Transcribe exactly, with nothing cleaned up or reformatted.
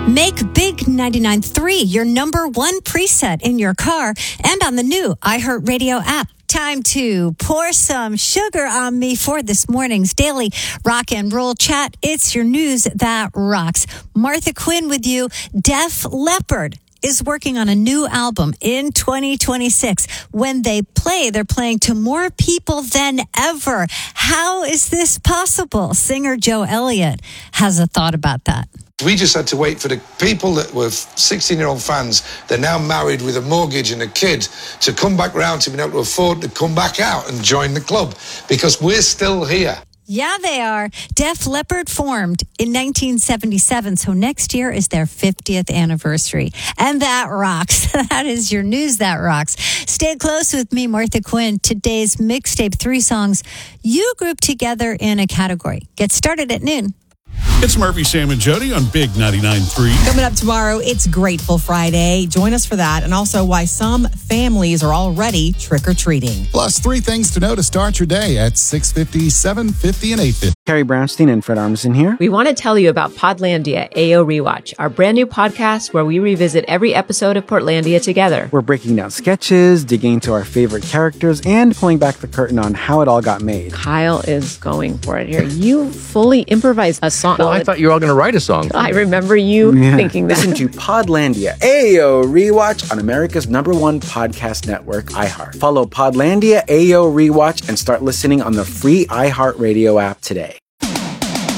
Make Big ninety-nine point three your number one preset in your car and on the new iHeartRadio app. Time to pour some sugar on me for this morning's daily rock and roll chat. It's your news that rocks. Martha Quinn with you. Def Leppard is working on a new album in twenty twenty-six. When they play, they're playing to more people than ever. How is this possible? Singer Joe Elliott has a thought about that. We just had to wait for the people that were sixteen-year-old fans, they're now married with a mortgage and a kid, to come back round to be able to afford to come back out and join the club, because we're still here. Yeah, they are. Def Leppard formed in nineteen seventy-seven, so next year is their fiftieth anniversary. And that rocks. That is your news that rocks. Stay close with me, Martha Quinn. Today's mixtape, three songs you group together in a category. Get started at noon. It's Murphy, Sam, and Jody on Big ninety-nine point three. Coming up tomorrow, it's Grateful Friday. Join us for that, and also why some families are already trick-or-treating. Plus, three things to know to start your day at six fifty, seven fifty, and eight fifty. Carrie Brownstein and Fred Armisen here. We want to tell you about Podlandia A O Rewatch, our brand new podcast where we revisit every episode of Portlandia together. We're breaking down sketches, digging into our favorite characters, and pulling back the curtain on how it all got made. Kyle is going for it here. You fully improvised a song. Well, I thought you were all going to write a song. I remember you yeah. thinking that. Listen to Podlandia A O Rewatch on America's number one podcast network, iHeart. Follow Podlandia A O Rewatch and start listening on the free iHeartRadio app today.